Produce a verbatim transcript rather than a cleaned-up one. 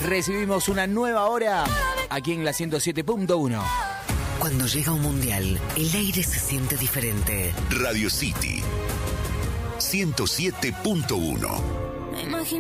recibimos una nueva hora aquí en la ciento siete punto uno. Cuando llega un mundial, el aire se siente diferente. Radio City ciento siete punto uno.